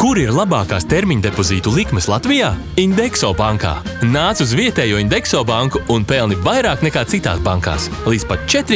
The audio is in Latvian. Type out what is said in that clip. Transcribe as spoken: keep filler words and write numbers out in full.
Kur ir labākās termiņa depozītu likmes Latvijā? Indexo bankā. Nāc uz vietējo Indexo banku un pelni vairāk nekā citās bankās. Līdz pat četri